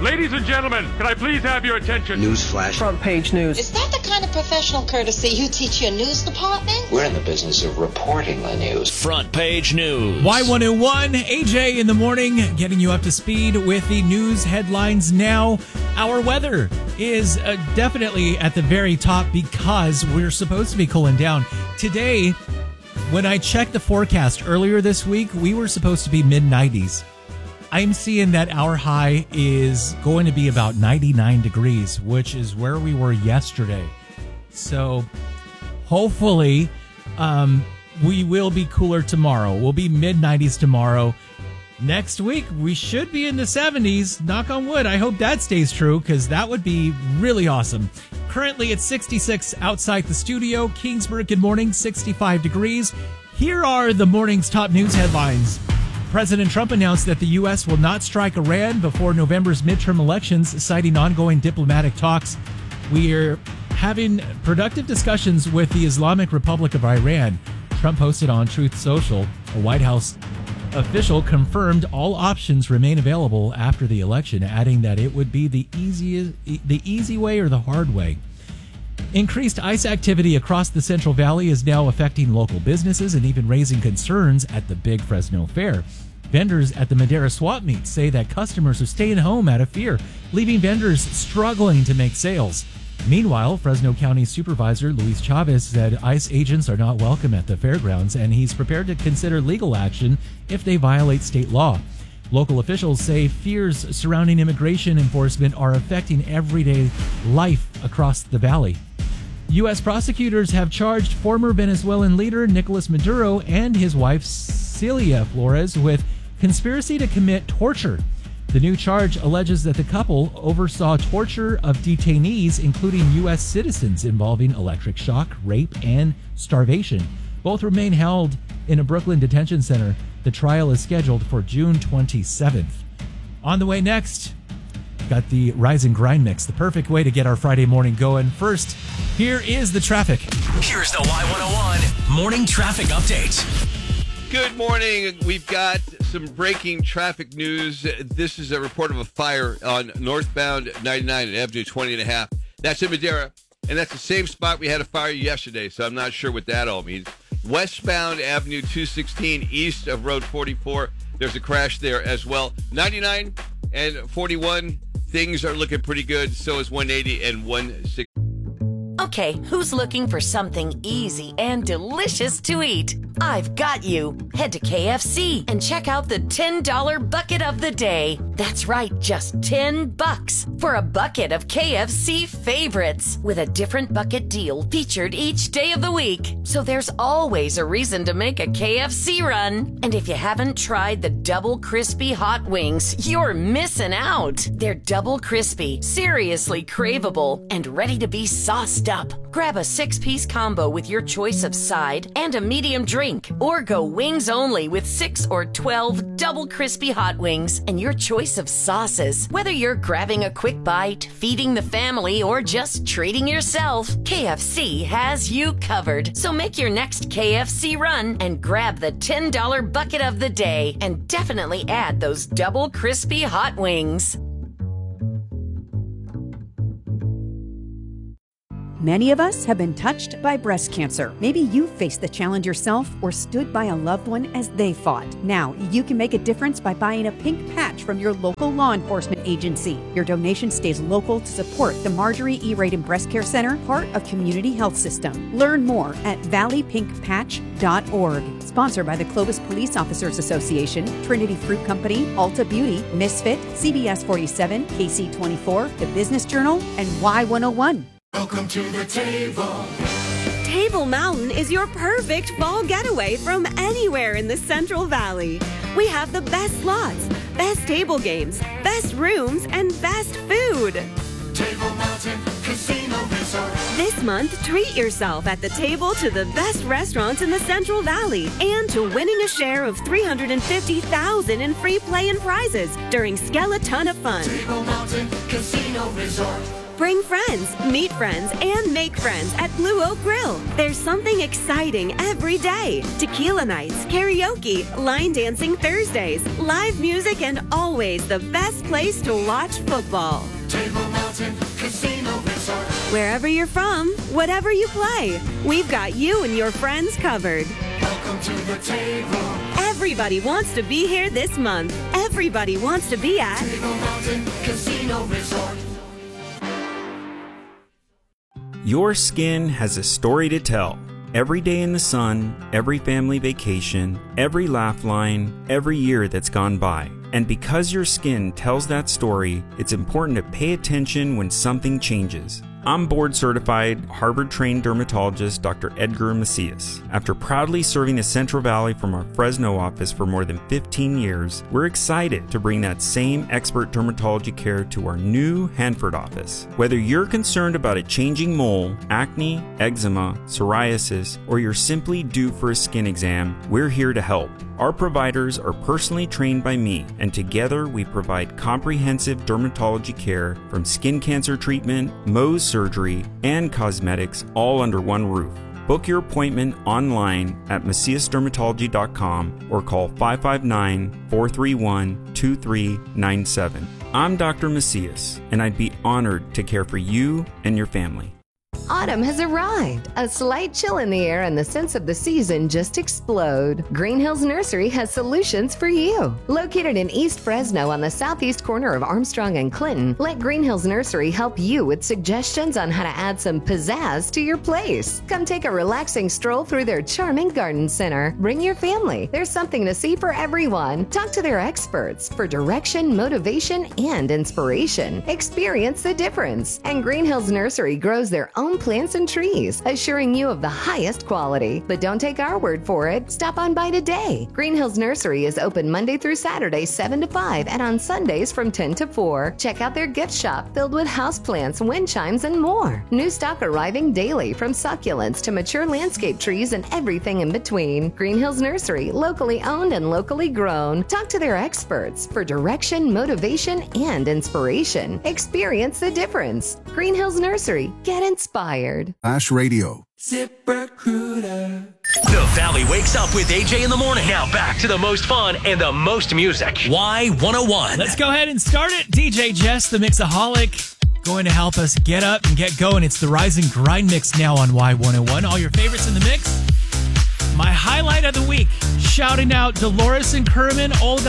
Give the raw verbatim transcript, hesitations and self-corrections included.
Ladies and gentlemen, can I please have your attention? Newsflash. Front page news. Is that the kind of professional courtesy you teach your news department? We're in the business of reporting the news. Front page news. Y one oh one, A J in the morning, getting you up to speed with the news headlines now. Our weather is uh, definitely at the very top because we're supposed to be cooling down. Today, when I checked the forecast earlier this week, we were supposed to be mid nineties. I'm seeing that our high is going to be about ninety-nine degrees, which is where we were yesterday. So hopefully um, we will be cooler tomorrow. We'll be mid nineties tomorrow. Next week, we should be in the seventies. Knock on wood. I hope that stays true because that would be really awesome. Currently, it's sixty-six outside the studio. Kingsburg, good morning, sixty-five degrees. Here are the morning's top news headlines. President Trump announced that the U S will not strike Iran before November's midterm elections, citing ongoing diplomatic talks. We are having productive discussions with the Islamic Republic of Iran. Trump posted on Truth Social. A White House official confirmed all options remain available after the election, adding that it would be the easiest, the easy way or the hard way. Increased ice activity across the Central Valley is now affecting local businesses and even raising concerns at the Big Fresno Fair. Vendors at the Madera Swap Meet say that customers are staying home out of fear, leaving vendors struggling to make sales. Meanwhile, Fresno County Supervisor Luis Chavez said ICE agents are not welcome at the fairgrounds, and he's prepared to consider legal action if they violate state law. Local officials say fears surrounding immigration enforcement are affecting everyday life across the valley. U S prosecutors have charged former Venezuelan leader Nicolas Maduro and his wife Celia Flores with conspiracy to commit torture. The new charge alleges that the couple oversaw torture of detainees, including U S citizens, involving electric shock, rape, and starvation. Both remain held in a Brooklyn detention center. The trial is scheduled for June twenty-seventh. On the way next, got the Rise and Grind mix, the perfect way to get our Friday morning going. First, here is the traffic. Here's the Y one oh one Morning Traffic Update. Good morning. We've got some breaking traffic news. This is a report of a fire on northbound ninety-nine at Avenue twenty and a half. That's in Madera, and that's the same spot we had a fire yesterday, so I'm not sure what that all means. Westbound Avenue two sixteen, east of Road forty-four, there's a crash there as well. ninety-nine and forty-one, things are looking pretty good. So is one eighty and one sixty. Okay, who's looking for something easy and delicious to eat? I've got you. Head to K F C and check out the ten dollar bucket of the day. That's right, just ten bucks for a bucket of K F C favorites with a different bucket deal featured each day of the week. So there's always a reason to make a K F C run. And if you haven't tried the double crispy hot wings, you're missing out. They're double crispy, seriously craveable, and ready to be sauced up. Grab a six-piece combo with your choice of side and a medium drink, or go wings only with six or twelve double crispy hot wings and your choice of sauces. Whether you're grabbing a quick bite, feeding the family, or just treating yourself, K F C has you covered. So make your next K F C run and grab the ten dollar bucket of the day, and definitely add those double crispy hot wings. Many of us have been touched by breast cancer. Maybe you faced the challenge yourself or stood by a loved one as they fought. Now, you can make a difference by buying a pink patch from your local law enforcement agency. Your donation stays local to support the Marjorie E. Radin Breast Care Center, part of Community Health System. Learn more at valley pink patch dot org. Sponsored by the Clovis Police Officers Association, Trinity Fruit Company, Ulta Beauty, Misfit, C B S forty-seven, K C twenty-four, The Business Journal, and Y one oh one. Welcome to the table. Table Mountain is your perfect fall getaway from anywhere in the Central Valley. We have the best slots, best table games, best rooms, and best food. Table Mountain Casino Resort. This month, treat yourself at the table to the best restaurants in the Central Valley and to winning a share of three hundred fifty thousand dollars in free play and prizes during Skeleton of Fun. Table Mountain Casino Resort. Bring friends, meet friends, and make friends at Blue Oak Grill. There's something exciting every day. Tequila nights, karaoke, line dancing Thursdays, live music, and always the best place to watch football. Table Mountain Casino Resort. Wherever you're from, whatever you play, we've got you and your friends covered. Welcome to the table. Everybody wants to be here this month. Everybody wants to be at Table Mountain Casino Resort. Your skin has a story to tell. Every day in the sun, every family vacation, every laugh line, every year that's gone by. And because your skin tells that story, it's important to pay attention when something changes. I'm board-certified, Harvard-trained dermatologist Doctor Edgar Macias. After proudly serving the Central Valley from our Fresno office for more than fifteen years, we're excited to bring that same expert dermatology care to our new Hanford office. Whether you're concerned about a changing mole, acne, eczema, psoriasis, or you're simply due for a skin exam, we're here to help. Our providers are personally trained by me, and together we provide comprehensive dermatology care from skin cancer treatment, Mohs surgery, and cosmetics all under one roof. Book your appointment online at macias dermatology dot com or call five five nine, four three one, two three nine seven. I'm Doctor Macias, and I'd be honored to care for you and your family. Autumn has arrived. A slight chill in the air and the sense of the season just explode. Green Hills Nursery has solutions for you. Located in East Fresno on the southeast corner of Armstrong and Clinton, let Green Hills Nursery help you with suggestions on how to add some pizzazz to your place. Come take a relaxing stroll through their charming garden center. Bring your family. There's something to see for everyone. Talk to their experts for direction, motivation, and inspiration. Experience the difference. And Green Hills Nursery grows their own plants and trees, assuring you of the highest quality. But don't take our word for it. Stop on by today. Green Hills Nursery is open Monday through Saturday, seven to five, and on Sundays from ten to four. Check out their gift shop filled with houseplants, wind chimes, and more. New stock arriving daily, from succulents to mature landscape trees and everything in between. Green Hills Nursery, locally owned and locally grown. Talk to their experts for direction, motivation, and inspiration. Experience the difference. Green Hills Nursery. Get inspired. Ash Radio. ZipRecruiter. The Valley wakes up with A J in the morning. Now back to the most fun and the most music. Y one oh one. Let's go ahead and start it. D J Jess, the Mixaholic, going to help us get up and get going. It's the Rise and Grind Mix now on Y one oh one. All your favorites in the mix. My highlight of the week, shouting out Dolores and Kerman, Old